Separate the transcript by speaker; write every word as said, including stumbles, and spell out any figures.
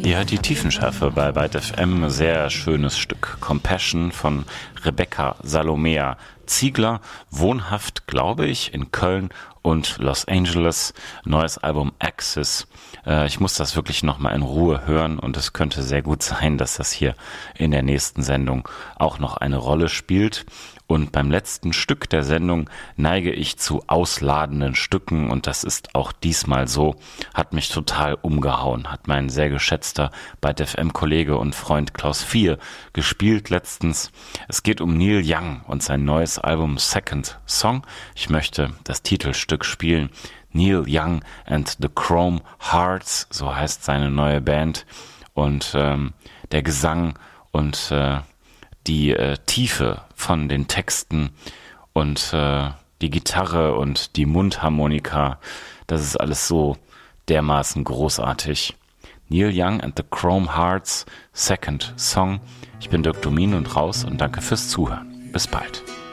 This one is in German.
Speaker 1: Ja, die Tiefenschärfe bei Byte F M, sehr schönes Stück. Compassion von Rebecca Salomea Ziegler, wohnhaft, glaube ich, in Köln und Los Angeles. Neues Album Axis. Äh, ich muss das wirklich nochmal in Ruhe hören und es könnte sehr gut sein, dass das hier in der nächsten Sendung auch noch eine Rolle spielt. Und beim letzten Stück der Sendung neige ich zu ausladenden Stücken und das ist auch diesmal so. Hat mich total umgehauen, hat mein sehr geschätzter Byte F M-Kollege und Freund Klaus Vier gespielt letztens. Es geht um Neil Young und sein neues Album Second Song. Ich möchte das Titelstück spielen. Neil Young and the Chrome Hearts, so heißt seine neue Band. Und ähm, der Gesang und äh, die äh, Tiefe von den Texten und äh, die Gitarre und die Mundharmonika, das ist alles so dermaßen großartig. Neil Young and the Chrome Hearts, Second Song. Ich bin Dirk Domin und raus und danke fürs Zuhören. Bis bald.